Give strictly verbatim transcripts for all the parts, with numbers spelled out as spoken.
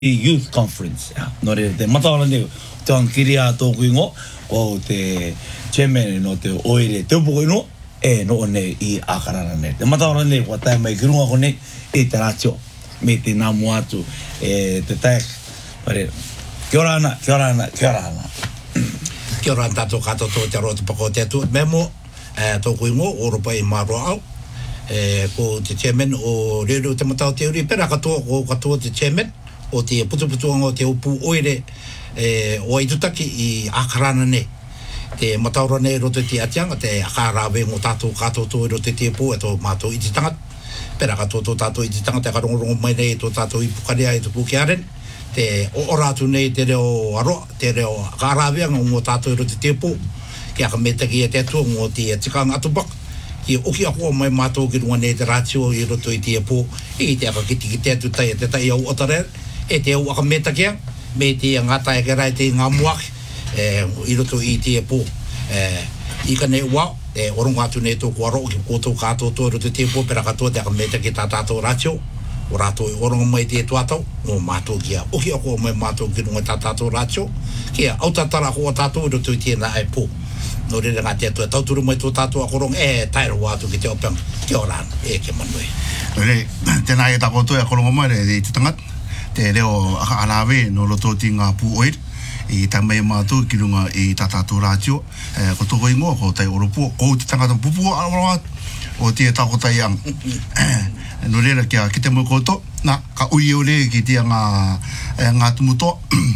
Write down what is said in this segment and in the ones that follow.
Youth Conference. No re te mataora ne te ankiria tōku ingo o te chairman no te oire te upo ino e no ne I akarana ne. Te mataora ne wa tai mai kirunga kone e te ratio me te namu atu e te tai pare kia ora ana, kia ora ana, kia ora ana. Kia ora tātou kato tō te aroa te pako te atu memo tōku ingo o ropa I maroa au ko te chairman o rero te matao te uri pera katoa ko katoa te chairman o te putuputuanga o te upu oire e, o Aitutaki I akarana ne. Te mataura ne roto te atianga, te akarawe ngō tātou kātou tō roto te pō e tō mātou iti tangat. Pera katoa tō tātou iti tangat, te karongorongo mai nei tō tātou I pukarea I tō pūkearen. Te o oratu nei te reo aroa, te reo akarawe ngō tātou roto te pō. Ki aka metaki e te atua ngō te tikanga atubak. Ki oki ako mai mātou ki runga nei te ratio I roto I te pō. I te aka kiti ki te atu tai, te tai au otare. E te au aka metakia, me te ngata e kerai te ngā muaki, e, I roto I te pō. E, I ka nei ua, e oronga atu nei tōku aro, ki kōtou kātou tō roto te pō, pera katoa te aka metaki tā tātou ratio, o rātou I oronga mai te tuatau, o mātou kia. Oki ako mai mātou ki runga tā tātou ratio, kia autatara ko o tātou roto I tēnā e pō. No rere ngā te atua, tauturu mai tō tātou akorong, e tairo atu ki te openg, kia ora ana, e ke manui. Rere, tēnā e tako toi akoronga mai re te tangat, te reo akaarawe no loto ti ngā pū oir I tamai mātou ki runga I tātātou rātio e, ko toko ingoa ko tai oropo ko te tangata pupu aroa o te tako tai ang no rera kia ki te mo koto na ka ui ore ki te ngā e, ngā tumutoa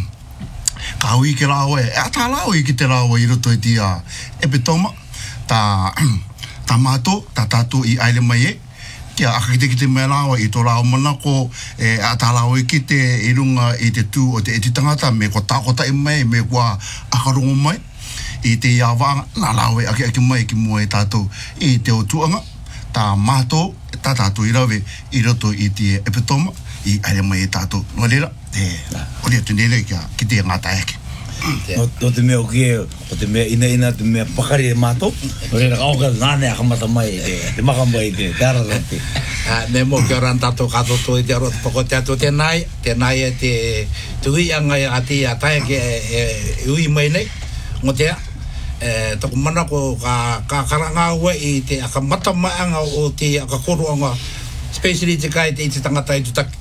ka ui ke rāo e a tā rāo I ki te rāo I roto I tia e petoma tā tā mātou tā tātou I aile mai e kia akakite ki te mea rawa I tō rao mana ko e, a tā rao I ki te I runga I te tū o te eti tangata me ko tākota I mai me kua akarongo mai I te iawanga nā rao e ake ake mai ki mua e tātou I te o tuanga tā mātou tā tātou I rawe I roto I te epitoma I aere mai e tātou no rera te oria tu nere kia ki te ngata eke No, no te mea o kia, o te mea ina ina, te mea pakari e mātou. O reira kauka ngāne akamata mai, te makamai te, te ararate. Me mo kia ora tātou kātou tō I te aroa te pako te atu te nai, te nai e te tuianga a te a taia ke e ui mai nei, ngō tea. Taku mana ko ka karanga ua I te akamata maanga o te akakoroanga, especially te kai te iti tangata I tutaki.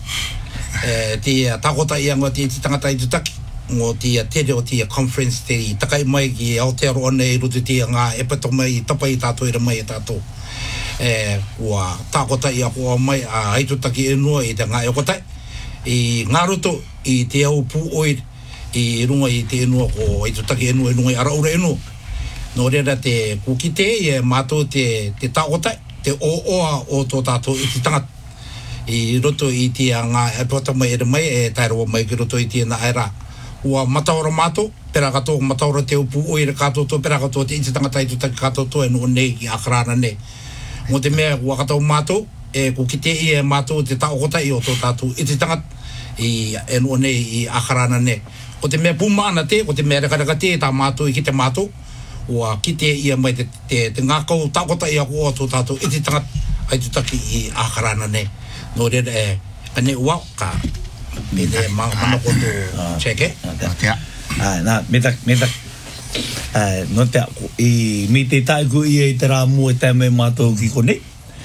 Te takota I anga te iti tangata I tutaki. Ngō tia tere o tia conference te I takai mai ki Aotearoa nei rutu tia ngā epato mai tapa I tātou ira mai e tātou. E, ua tākota I ako mai a Aitutaki e nua I te ngā ekotai. I ngā ruto I te au pū oir I runga I te enua ko Aitutaki e nua e nunga I araura e nua. No reira te kukite I mātou te, te tākotai, te o oa o tō tātou I te tangat. I roto I tia ngā epato mai ira mai e tairoa mai ki roto I tia ngā aira. Ua mataora mātou, pera katoa mataora te upu oire katoa tō, pera katoa te iti tangata I tutaki katoa tō e no nei ki akarana nei. Ngō te mea ua katoa mātou, e ko kite I e mātou te taokota I o tō tātou iti tangat I e no nei I akarana nei. Ko te mea pūmaana te, ko te mea rekareka te tā mātou I ki te mātou, ua kite I e mai te, te, te ngākau taokota I ako o tō tātou iti tangat ai tutaki I akarana nei. Nō reda e, ane ua ka me te mana koto cheke ah na me tak me tak ah no te I me te tai ku I te rā mua e tai mai mātou ki kone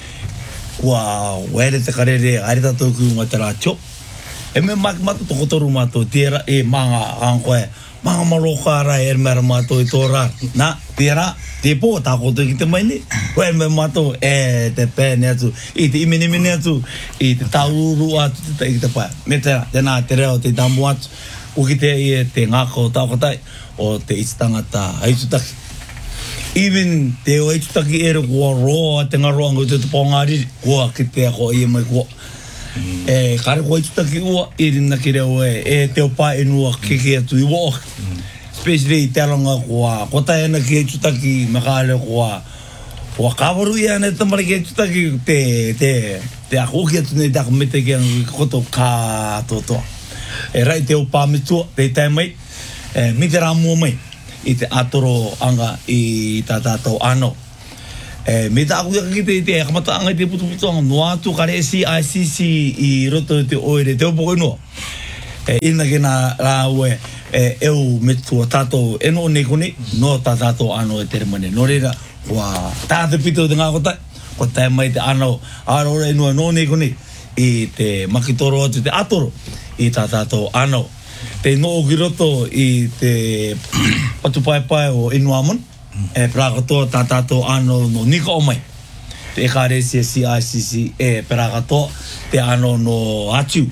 wow where te karere are tātou ku ngā te rā cho e me mak mātou toko toru mātou tēra e manga ankoe manga maroka ara e mera mātou I tō rā na tēra te pō tā koto ki te mai ne koe me mātou e te pēne atu I te imene mene atu I te tauru atu te tai ki te pai me tēra tēnā te reo te tamu atu o ki te I te ngākau tākotai o te ititangata Aitutaki even te o Aitutaki ere kua roa te ngaroanga te te pōngari kua ki te ako I mai kua e kare kua Aitutaki ua I rina ki reo e e te o pai enua keke atu I wōk especially te aranga kua kota ena ki Aitutaki makale kua kua kawaru I ane tamara ki Aitutaki te te te ako ki atu nei te ako mete ki anu koto kātotoa e rai te o pāmitua te tai mai e mi te rā mua mai I te atoro anga I tā tātou ano E me ta aku ki te te kamata anga te putu putu anga no atu kare si I C C I roto te oire te opo no. e ina ke na la we e eu metu tato e no ne kone no ta tato ano e tere mane no rera wa ta te pito de nga kota ko tai mai te ano aro re no no ne kone i te makitoro atu te atoro i ta tato ano te no giroto i te patu pai pai o Inuamon e prakato ta tato ano no nika o mai te kare C C I C C e prakato te ano no atiu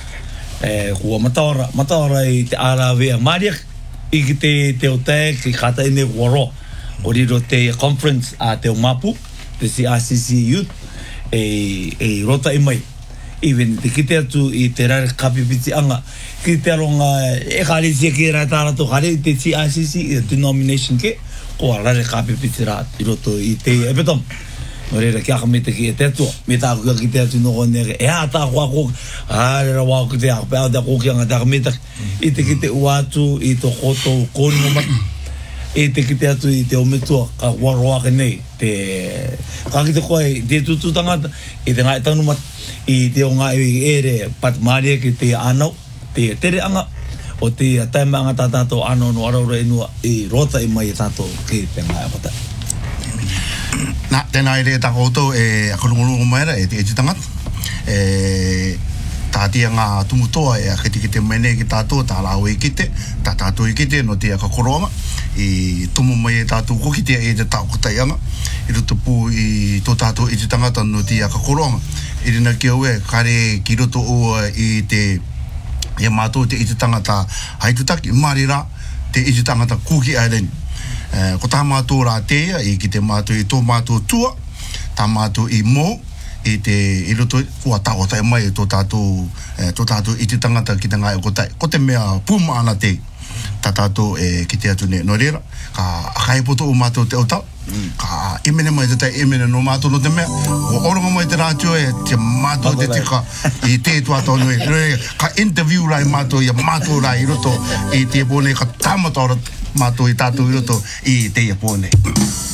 e kua mataora mataora i te arawea mariak i ki te te o te ki kata ine waro o riro te conference a te o mapu te C I C C Youth e, e rota i mai even te kite atu i te rare kapipiti anga ki te aronga e kare sia ki rai tāra to kare te C I C C i te nomination ke kua rare kapipiti rā i roto i te epetom no reira kia ka me te ki e te atua me tā kua ki te atu no nere e a tā kua kua a reira wā ki te a pēo te a kōkia ngā tā ka me tak i te ki te uatu i te koto kōni mo mati e te ki te atu i te ometua ka waroa ke nei te ka ki te koe te tutu tangata i te ngai tanu mati i te o ngai ere pat maria ki te anau te tere anga o te taima anga tā tātou ano no araura inua i rota i mai tātou ki te ngai apata. Nā, tēnā i re tā koutou e akorongorungo maera e te e tangata. E tātia ngā tumutoa e a kiti ki te mene ki tātou, tā lau i kite, tā tātou i kite no te akakoronga. I tumu mai e tātou kokite e te tākotai anga. I ruto pū i tō tātou i te tangata no te akakoronga. I rina ki au e, kare ki roto o i te e mātou te i te tangata haitutaki, marira te i te tangata Kuki Island. Uh, ko tā mātou rā teia i ki te mātou i tō mātou tua, tā mātou i mō, i te i roto kua tāotai mai tō tātou, eh, tō tātou i te tangata ki te ngai o kotai. Ko te mea pūmaana te, tā tātou e ki te atu ne no reira, ka akai poto o mātou te otau, mm. ka imene mai te tai imene no mātou no te mea, o oronga mai te rātio e te mātou te tika i te tuatau nui, ka interview rai mātou i a mātou rai i roto i te pōne, ka tāmata ora mātou i tātou i roto i te ia pōne.